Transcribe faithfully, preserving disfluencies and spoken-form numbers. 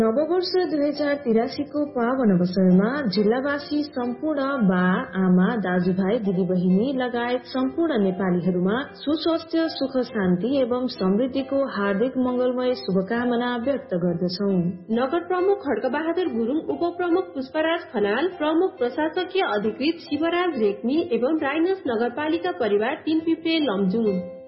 नववर्ष दुई हजार तिरासीको पावन अवसरमा जिल्लावासी सम्पूर्ण बा आमा दाजुभाइ दिदीबहिनी लगायत सम्पूर्ण नेपालीहरूमा सुस्वास्थ्य सुख शान्ति एवं समृद्धिको हार्दिक मंगलमय शुभकामना व्यक्त गर्दछौ। नगर प्रमुख खड्कबहादुर गुरुङ, उप प्रमुख पुष्पराज खनाल, प्रमुख प्रशासकीय अधिकृत शिवराज रेग्मी एवं राइनस नगरपालिका परिवार तीन पिप्रे लमजुङ।